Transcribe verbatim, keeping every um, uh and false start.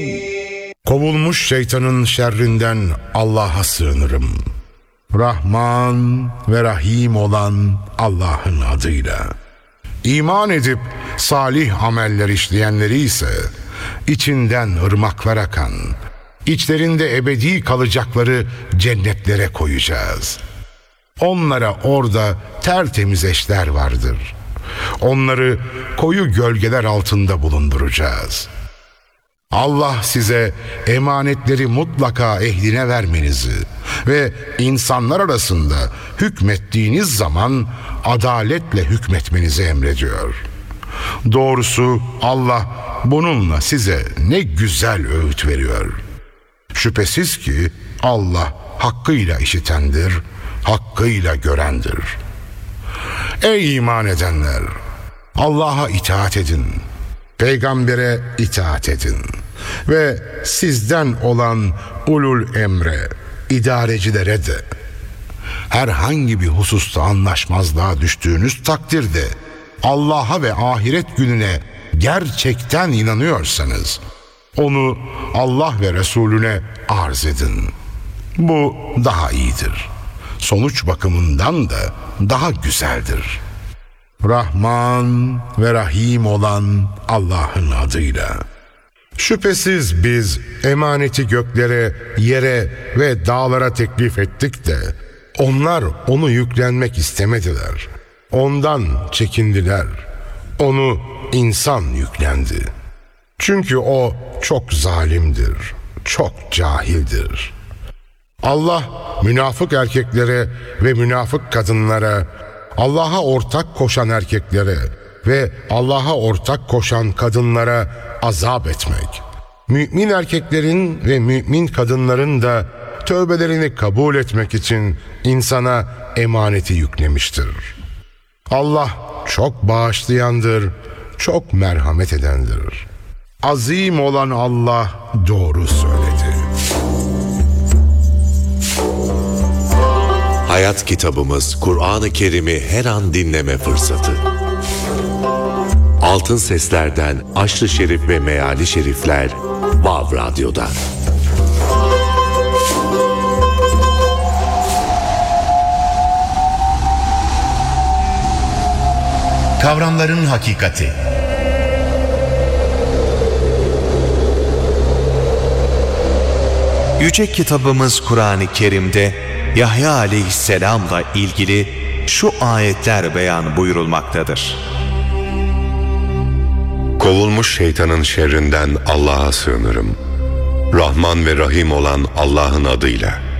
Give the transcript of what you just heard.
Kovulmuş şeytanın şerrinden Allah'a sığınırım. Rahman ve Rahim olan Allah'ın adıyla. İman edip salih ameller işleyenleri ise içinden ırmaklar akan, içlerinde ebedi kalacakları cennetlere koyacağız. Onlara orada tertemiz eşler vardır. Onları koyu gölgeler altında bulunduracağız. Allah size emanetleri mutlaka ehline vermenizi ve insanlar arasında hükmettiğiniz zaman adaletle hükmetmenizi emrediyor. Doğrusu Allah bununla size ne güzel öğüt veriyor. Şüphesiz ki Allah hakkıyla işitendir, hakkıyla görendir. Ey iman edenler! Allah'a itaat edin, peygambere itaat edin ve sizden olan ulul emre, idarecilere de. Herhangi bir hususta anlaşmazlığa düştüğünüz takdirde Allah'a ve ahiret gününe gerçekten inanıyorsanız onu Allah ve Resulüne arz edin. Bu daha iyidir. Sonuç bakımından da daha güzeldir. Rahman ve Rahim olan Allah'ın adıyla. Şüphesiz biz emaneti göklere, yere ve dağlara teklif ettik de onlar onu yüklenmek istemediler. Ondan çekindiler. Onu insan yüklendi. Çünkü o çok zalimdir, çok cahildir. Allah münafık erkeklere ve münafık kadınlara, Allah'a ortak koşan erkeklere ve Allah'a ortak koşan kadınlara azap etmek, mümin erkeklerin ve mümin kadınların da tövbelerini kabul etmek için insana emaneti yüklemiştir. Allah çok bağışlayandır, çok merhamet edendir. Azim olan Allah doğru söyledi. Hayat kitabımız Kur'an-ı Kerim'i her an dinleme fırsatı. Altın Sesler'den Aşr-ı Şerif ve Meali Şerifler Vav Radyo'da. Kavramların hakikati. Yüce kitabımız Kur'an-ı Kerim'de Yahya aleyhisselamla ilgili şu ayetler beyan buyurulmaktadır. Kovulmuş şeytanın şerrinden Allah'a sığınırım. Rahman ve Rahim olan Allah'ın adıyla.